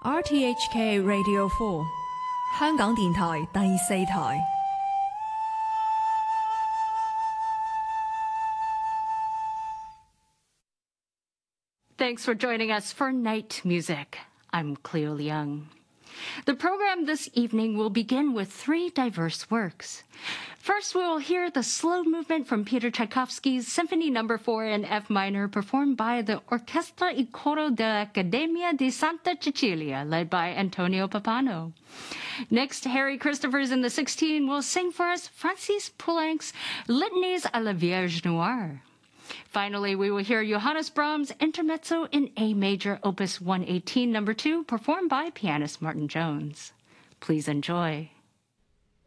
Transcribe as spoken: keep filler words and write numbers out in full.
R T H K Radio four， 香港電台第四台。 Thanks for joining us for Night Music. I'm Cleo Leung. The program this evening will begin with three diverse works. First, we will hear the slow movement from Peter Tchaikovsky's Symphony Number four in F minor, performed by the Orchestra y Coro dell'Accademia di Santa Cecilia, led by Antonio Pappano. Next, Harry Christophers in the sixteen will sing for us Francis Poulenc's Litanies à la Vierge Noire. Finally, we will hear Johannes Brahms' Intermezzo in A major, Opus one eighteen, number two, performed by pianist Martin Jones. Please enjoy.